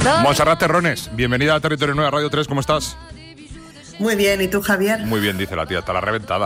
Montserrat Terrones, bienvenida a Territorio 9 Radio 3, ¿cómo estás? Muy bien, ¿y tú, Javier? Muy bien, dice la tía, está la reventada.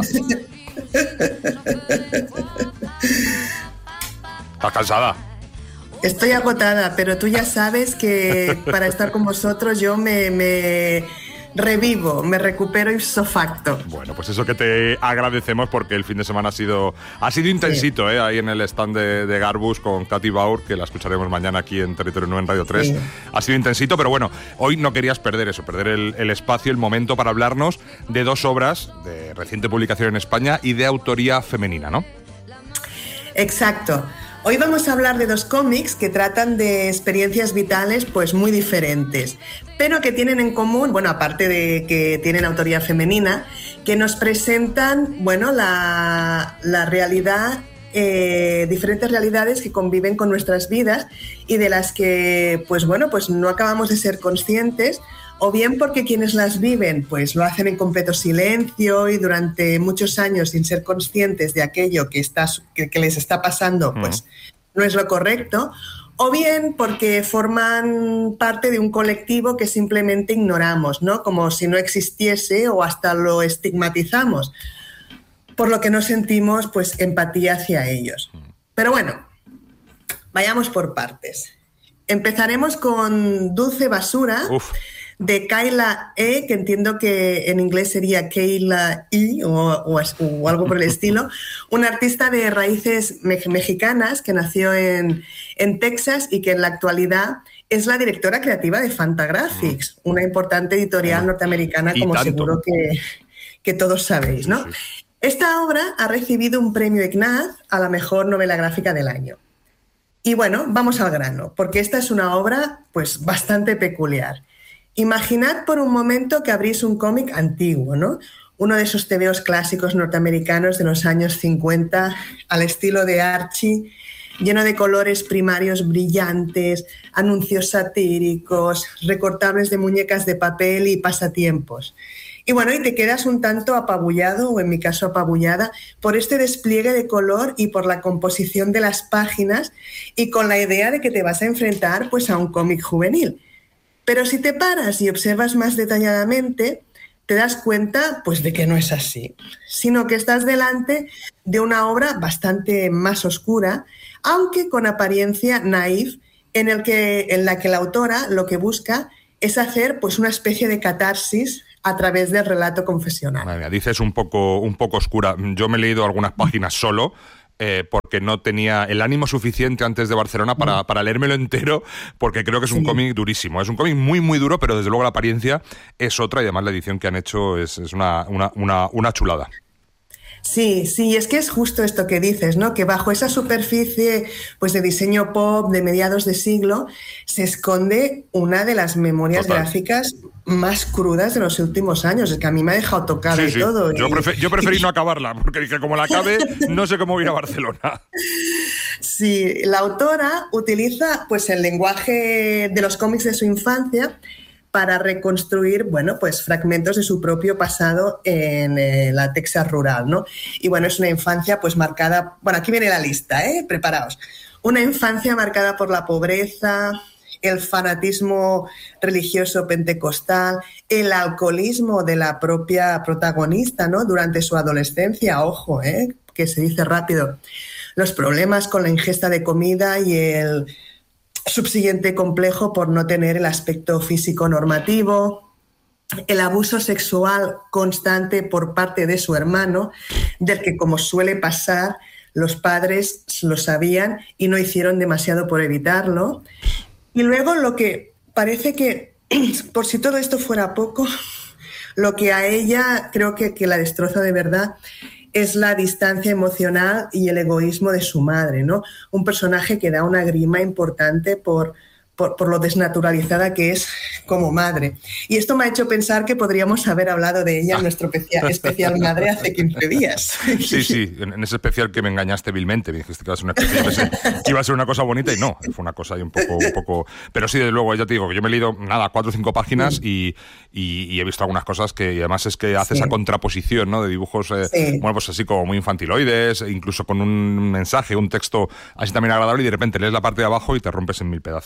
¿Estás cansada? Estoy agotada, pero tú ya sabes que para estar con vosotros yo me revivo, me recupero ipso facto. Bueno, pues eso que te agradecemos porque el fin de semana ha sido intensito, sí. Ahí en el stand de Garbus con Katy Baur, que la escucharemos mañana aquí en Territorio 9 en Radio 3. Sí. Ha sido intensito, pero bueno, hoy no querías perder el espacio, el momento para hablarnos de dos obras de reciente publicación en España y de autoría femenina, ¿no? Exacto. Hoy vamos a hablar de dos cómics que tratan de experiencias vitales pues muy diferentes, pero que tienen en común, bueno, aparte de que tienen autoría femenina, que nos presentan, bueno, la realidad, diferentes realidades que conviven con nuestras vidas y de las que, pues bueno, pues no acabamos de ser conscientes, o bien porque quienes las viven pues lo hacen en completo silencio y durante muchos años sin ser conscientes de aquello que les está pasando, pues no es lo correcto, o bien porque forman parte de un colectivo que simplemente ignoramos, ¿no? Como si no existiese o hasta lo estigmatizamos, por lo que no sentimos pues empatía hacia ellos. Pero bueno, vayamos por partes. Empezaremos con Dulce Basura, de Kayla E., que entiendo que en inglés sería Kayla E. o algo por el estilo, una artista de raíces mexicanas que nació en Texas y que en la actualidad es la directora creativa de Fantagraphics, una importante editorial norteamericana, como seguro que todos sabéis, ¿no? Sí. Esta obra ha recibido un premio Ignaz a la mejor novela gráfica del año. Y bueno, vamos al grano, porque esta es una obra pues bastante peculiar. Imaginad por un momento que abrís un cómic antiguo, ¿no? Uno de esos tebeos clásicos norteamericanos de los años 50, al estilo de Archie, lleno de colores primarios brillantes, anuncios satíricos, recortables de muñecas de papel y pasatiempos. Y bueno, y te quedas un tanto apabullado, o en mi caso apabullada, por este despliegue de color y por la composición de las páginas y con la idea de que te vas a enfrentar pues a un cómic juvenil. Pero si te paras y observas más detalladamente, te das cuenta pues, de que no es así, sino que estás delante de una obra bastante más oscura, aunque con apariencia naif, en la que la autora lo que busca es hacer pues, una especie de catarsis a través del relato confesional. Vale, dices un poco oscura. Yo me he leído algunas páginas solo, porque no tenía el ánimo suficiente antes de Barcelona para leérmelo entero, porque creo que es un cómic durísimo. Es un cómic muy, muy duro, pero desde luego la apariencia es otra y además la edición que han hecho es una chulada. Sí, es que es justo esto que dices, ¿no? Que bajo esa superficie pues, de diseño pop de mediados de siglo se esconde una de las memorias gráficas más crudas de los últimos años. Es que a mí me ha dejado tocada y todo. Yo preferí no acabarla, porque dije, como la acabe, no sé cómo voy a Barcelona. Sí, la autora utiliza pues, el lenguaje de los cómics de su infancia para reconstruir, bueno, pues fragmentos de su propio pasado en la Texas rural, ¿no? Y bueno, es una infancia pues marcada, bueno, aquí viene la lista, preparaos. Una infancia marcada por la pobreza, el fanatismo religioso pentecostal, el alcoholismo de la propia protagonista, ¿no? Durante su adolescencia, ojo, que se dice rápido, los problemas con la ingesta de comida y el subsiguiente complejo por no tener el aspecto físico normativo, el abuso sexual constante por parte de su hermano, del que, como suele pasar, los padres lo sabían y no hicieron demasiado por evitarlo. Y luego lo que parece que, por si todo esto fuera poco, lo que a ella creo que la destroza de verdad es la distancia emocional y el egoísmo de su madre, ¿no? Un personaje que da una grima importante por lo desnaturalizada que es como madre. Y esto me ha hecho pensar que podríamos haber hablado de ella en nuestro especial Madre hace 15 días. Sí, en ese especial que me engañaste vilmente, me dijiste que iba a ser una cosa bonita y no, fue una cosa ahí un poco... Pero sí, desde luego, ya te digo, que yo me he leído, 4 o 5 páginas y he visto algunas cosas que, y además es que hace esa contraposición, ¿no? De dibujos, bueno, pues así como muy infantiloides, incluso con un mensaje, un texto así también agradable, y de repente lees la parte de abajo y te rompes en 1000 pedazos.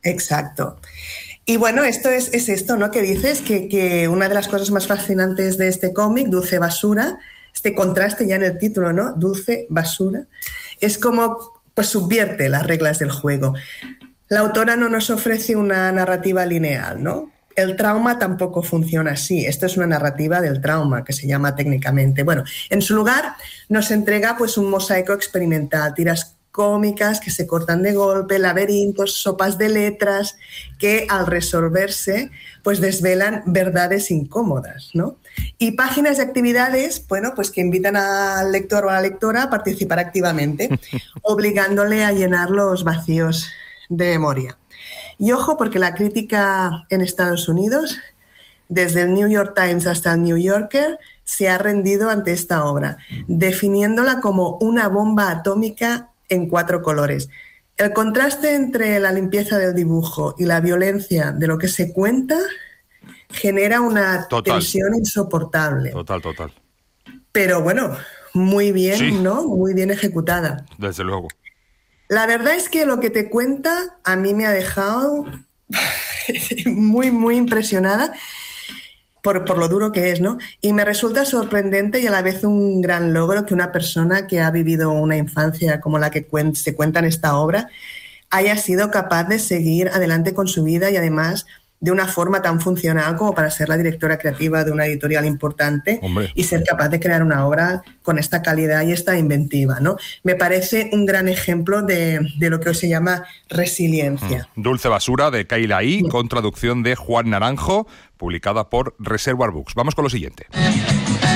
Exacto. Y bueno, esto es esto, ¿no? Que dices que una de las cosas más fascinantes de este cómic, Dulce Basura, este contraste ya en el título, ¿no? Dulce Basura, es como pues subvierte las reglas del juego. La autora no nos ofrece una narrativa lineal, ¿no? El trauma tampoco funciona así. Esto es una narrativa del trauma, que se llama técnicamente. Bueno, en su lugar nos entrega pues un mosaico experimental, tiras cómicas que se cortan de golpe, laberintos, sopas de letras, que al resolverse pues desvelan verdades incómodas, ¿no? Y páginas de actividades, bueno, pues que invitan al lector o a la lectora a participar activamente, obligándole a llenar los vacíos de memoria. Y ojo, porque la crítica en Estados Unidos, desde el New York Times hasta el New Yorker, se ha rendido ante esta obra, definiéndola como una bomba atómica en 4 colores. El contraste entre la limpieza del dibujo y la violencia de lo que se cuenta genera una tensión insoportable. Total. Pero bueno, muy bien, sí, ¿no? Muy bien ejecutada. Desde luego. La verdad es que lo que te cuenta a mí me ha dejado muy, muy impresionada por lo duro que es, ¿no? Y me resulta sorprendente y a la vez un gran logro que una persona que ha vivido una infancia como la que se cuenta en esta obra haya sido capaz de seguir adelante con su vida y además de una forma tan funcional como para ser la directora creativa de una editorial importante. ¡Hombre! Y ser capaz de crear una obra con esta calidad y esta inventiva, ¿no? Me parece un gran ejemplo de lo que hoy se llama resiliencia. Dulce Basura, de Kayla I, con traducción de Juan Naranjo, publicada por Reservoir Books. Vamos con lo siguiente.